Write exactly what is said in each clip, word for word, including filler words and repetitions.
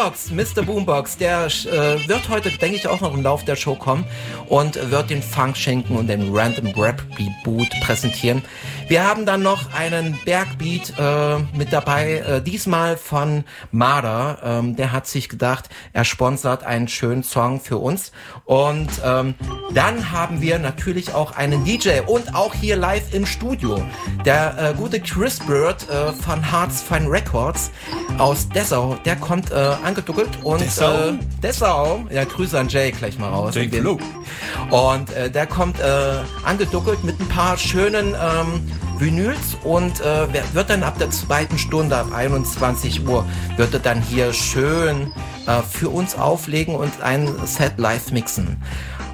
Boombox, Mister Boombox, der äh, wird heute, denke ich, auch noch im Laufe der Show kommen und wird den Funk schenken und den Random Rap Reboot präsentieren. Wir haben dann noch einen Bergbeat äh, mit dabei, äh, diesmal von Marder. Ähm, der hat sich gedacht, er sponsert einen schönen Song für uns. Und ähm, dann haben wir natürlich auch einen D J und auch hier live im Studio. Der äh, gute Chris Bird äh, von Hearts Fine Records aus Dessau, der kommt äh, angeduckelt und Dessau? Äh, Dessau, ja, Grüße an Jay gleich mal raus. Jay und, und äh, der kommt äh, angeduckelt mit ein paar schönen ähm, Vinyls und äh, wird dann ab der zweiten Stunde, ab einundzwanzig Uhr, wird er dann hier schön äh, für uns auflegen und ein Set live mixen.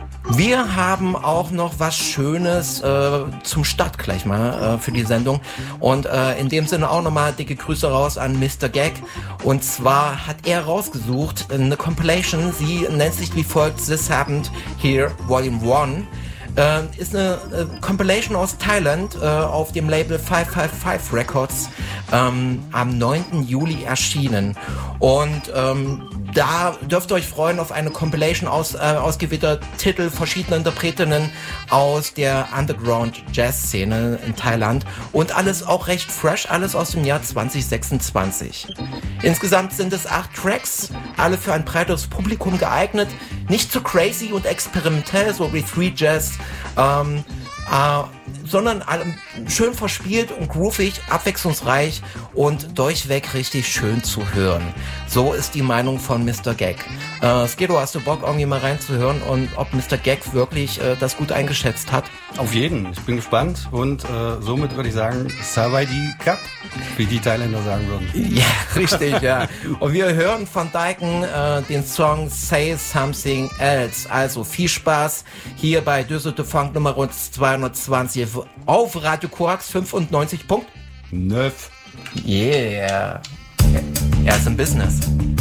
Wir haben auch noch was Schönes äh, zum Start gleich mal äh, für die Sendung und äh, in dem Sinne auch nochmal dicke Grüße raus an Mister Gag und zwar hat er rausgesucht eine Compilation, sie nennt sich wie folgt This Happened Here Volume one. Äh, ist eine äh, Compilation aus Thailand äh, auf dem Label five five five Records ähm, am neunten Juli erschienen und ähm, da dürft ihr euch freuen auf eine Compilation aus äh, ausgewählter Titel verschiedener Interpretinnen aus der Underground Jazz Szene in Thailand und alles auch recht fresh, alles aus dem Jahr zwanzig sechsundzwanzig. Insgesamt sind es acht Tracks, alle für ein breiteres Publikum geeignet, nicht zu crazy und experimentell, so wie Free Jazz, ähm, äh, sondern schön verspielt und groovig, abwechslungsreich und durchweg richtig schön zu hören. So ist die Meinung von Mister Gag. Äh, Skedo, hast du Bock, irgendwie mal reinzuhören und ob Mister Gag wirklich äh, das gut eingeschätzt hat? Auf jeden. Ich bin gespannt und äh, somit würde ich sagen, Sawadee Cup, wie die Thailänder sagen würden. Ja, richtig, ja. Und wir hören von Daiken äh, den Song Say Something Else. Also viel Spaß hier bei Düsseldorf Funk Nummer zweihundertzwanzig auf Radio Korax fünfundneunzig Punkt Neuf. Yeah. Er ist im Business.